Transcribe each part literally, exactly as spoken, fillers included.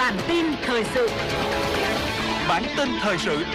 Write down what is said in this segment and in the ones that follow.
Bản tin thời sự. Bản tin thời sự.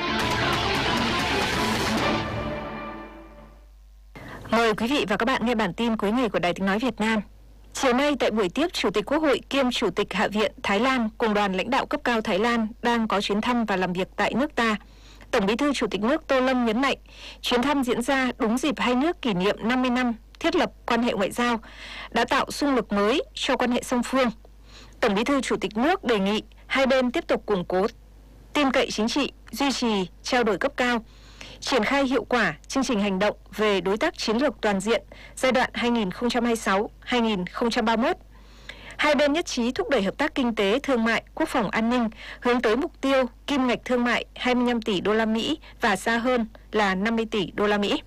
Mời quý vị và các bạn nghe bản tin cuối ngày của Đài Tiếng nói Việt Nam. Chiều nay tại buổi tiếp Chủ tịch Quốc hội kiêm Chủ tịch Hạ viện Thái Lan cùng đoàn lãnh đạo cấp cao Thái Lan đang có chuyến thăm và làm việc tại nước ta, Tổng Bí thư Chủ tịch nước Tô Lâm nhấn mạnh, chuyến thăm diễn ra đúng dịp hai nước kỷ niệm năm mươi năm thiết lập quan hệ ngoại giao, đã tạo xung lực mới cho quan hệ song phương. Tổng Bí thư Chủ tịch nước đề nghị hai bên tiếp tục củng cố tin cậy chính trị, duy trì trao đổi cấp cao, triển khai hiệu quả chương trình hành động về đối tác chiến lược toàn diện giai đoạn hai nghìn không trăm hai mươi sáu đến hai nghìn không trăm ba mươi mốt. Hai bên nhất trí thúc đẩy hợp tác kinh tế, thương mại, quốc phòng an ninh hướng tới mục tiêu kim ngạch thương mại hai mươi lăm tỷ đô la Mỹ và xa hơn là năm mươi tỷ đô la Mỹ.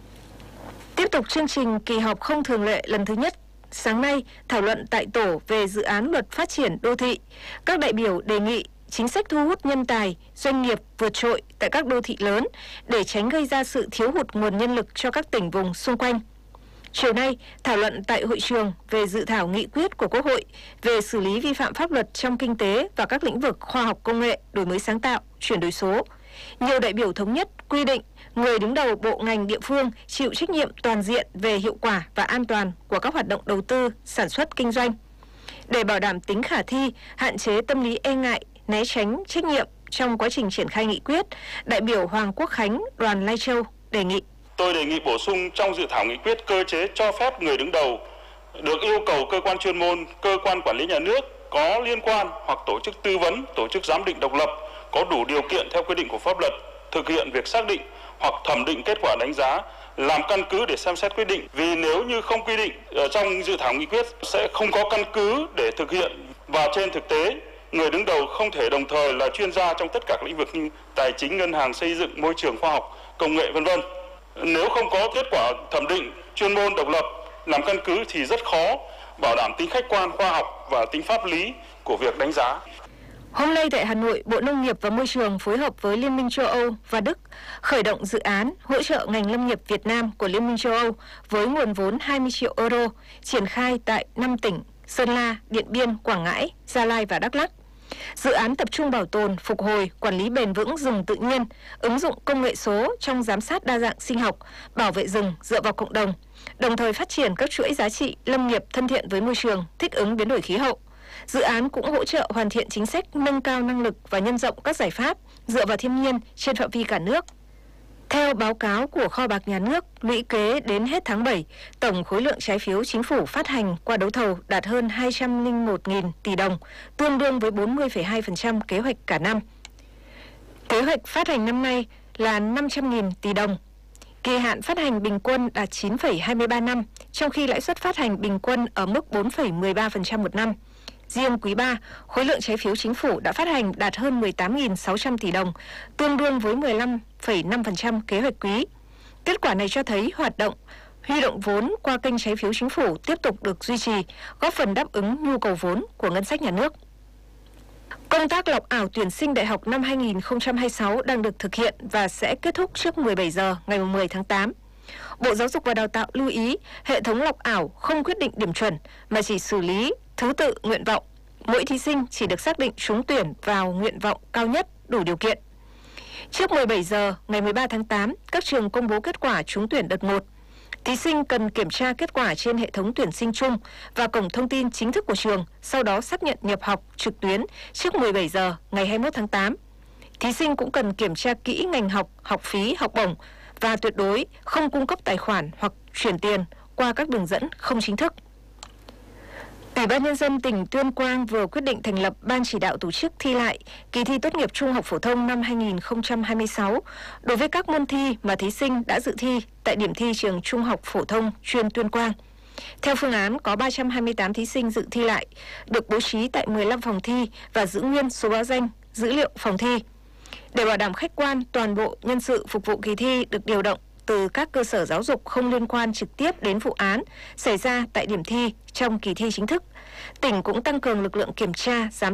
Tiếp tục chương trình kỳ họp không thường lệ lần thứ nhất, sáng nay thảo luận tại tổ về dự án luật phát triển đô thị. Các đại biểu đề nghị chính sách thu hút nhân tài, doanh nghiệp vượt trội tại các đô thị lớn để tránh gây ra sự thiếu hụt nguồn nhân lực cho các tỉnh vùng xung quanh. Chiều nay, thảo luận tại hội trường về dự thảo nghị quyết của Quốc hội về xử lý vi phạm pháp luật trong kinh tế và các lĩnh vực khoa học công nghệ, đổi mới sáng tạo, chuyển đổi số. Nhiều đại biểu thống nhất quy định người đứng đầu bộ ngành địa phương chịu trách nhiệm toàn diện về hiệu quả và an toàn của các hoạt động đầu tư, sản xuất, kinh doanh. Để bảo đảm tính khả thi, hạn chế tâm lý e ngại, né tránh trách nhiệm trong quá trình triển khai nghị quyết, đại biểu Hoàng Quốc Khánh, đoàn Lai Châu đề nghị. Tôi đề nghị bổ sung trong dự thảo nghị quyết cơ chế cho phép người đứng đầu được yêu cầu cơ quan chuyên môn, cơ quan quản lý nhà nước có liên quan hoặc tổ chức tư vấn, tổ chức giám định độc lập có đủ điều kiện theo quy định của pháp luật thực hiện việc xác định hoặc thẩm định kết quả đánh giá làm căn cứ để xem xét quyết định. Vì nếu như không quy định ở trong dự thảo nghị quyết sẽ không có căn cứ để thực hiện, và trên thực tế người đứng đầu không thể đồng thời là chuyên gia trong tất cả các lĩnh vực như tài chính, ngân hàng, xây dựng, môi trường, khoa học, công nghệ vân vân. Nếu không có kết quả thẩm định chuyên môn độc lập làm căn cứ thì rất khó bảo đảm tính khách quan, khoa học và tính pháp lý của việc đánh giá. Hôm nay tại Hà Nội, Bộ Nông nghiệp và Môi trường phối hợp với Liên minh châu Âu và Đức khởi động dự án hỗ trợ ngành lâm nghiệp Việt Nam của Liên minh châu Âu với nguồn vốn hai mươi triệu euro, triển khai tại năm tỉnh Sơn La, Điện Biên, Quảng Ngãi, Gia Lai và Đắk Lắk. Dự án tập trung bảo tồn, phục hồi, quản lý bền vững rừng tự nhiên, ứng dụng công nghệ số trong giám sát đa dạng sinh học, bảo vệ rừng dựa vào cộng đồng, đồng thời phát triển các chuỗi giá trị lâm nghiệp thân thiện với môi trường, thích ứng biến đổi khí hậu. Dự án cũng hỗ trợ hoàn thiện chính sách nâng cao năng lực và nhân rộng các giải pháp dựa vào thiên nhiên trên phạm vi cả nước. Theo báo cáo của Kho bạc Nhà nước, lũy kế đến hết tháng bảy, tổng khối lượng trái phiếu chính phủ phát hành qua đấu thầu đạt hơn hai trăm lẻ một nghìn tỷ đồng, tương đương với bốn mươi phẩy hai phần trăm kế hoạch cả năm. Kế hoạch phát hành năm nay là năm trăm nghìn tỷ đồng. Kỳ hạn phát hành bình quân đạt chín phẩy hai mươi ba năm, trong khi lãi suất phát hành bình quân ở mức bốn phẩy mười ba phần trăm một năm. Riêng quý ba, khối lượng trái phiếu chính phủ đã phát hành đạt hơn mười tám nghìn sáu trăm tỷ đồng, tương đương với mười lăm phẩy năm phần trăm kế hoạch quý. Kết quả này cho thấy hoạt động huy động vốn qua kênh trái phiếu chính phủ tiếp tục được duy trì, góp phần đáp ứng nhu cầu vốn của ngân sách nhà nước. Công tác lọc ảo tuyển sinh đại học năm hai nghìn không trăm hai mươi sáu đang được thực hiện và sẽ kết thúc trước mười bảy giờ ngày mười tháng tám. Bộ Giáo dục và Đào tạo lưu ý hệ thống lọc ảo không quyết định điểm chuẩn mà chỉ xử lý thứ tự nguyện vọng. Mỗi thí sinh chỉ được xác định trúng tuyển vào nguyện vọng cao nhất đủ điều kiện. Trước mười bảy giờ ngày mười ba tháng tám, các trường công bố kết quả trúng tuyển đợt một. Thí sinh cần kiểm tra kết quả trên hệ thống tuyển sinh chung và cổng thông tin chính thức của trường, sau đó xác nhận nhập học trực tuyến trước mười bảy giờ ngày hai mươi mốt tháng tám. Thí sinh cũng cần kiểm tra kỹ ngành học, học phí, học bổng và tuyệt đối không cung cấp tài khoản hoặc chuyển tiền qua các đường dẫn không chính thức. Ủy ban Nhân dân tỉnh Tuyên Quang vừa quyết định thành lập Ban chỉ đạo tổ chức thi lại kỳ thi tốt nghiệp trung học phổ thông năm hai nghìn không trăm hai mươi sáu đối với các môn thi mà thí sinh đã dự thi tại điểm thi trường Trung học phổ thông chuyên Tuyên Quang. Theo phương án, có ba trăm hai mươi tám thí sinh dự thi lại, được bố trí tại mười lăm phòng thi và giữ nguyên số báo danh, dữ liệu phòng thi. Để bảo đảm khách quan, toàn bộ nhân sự phục vụ kỳ thi được điều động từ các cơ sở giáo dục không liên quan trực tiếp đến vụ án xảy ra tại điểm thi trong kỳ thi chính thức. Tỉnh cũng tăng cường lực lượng kiểm tra, giám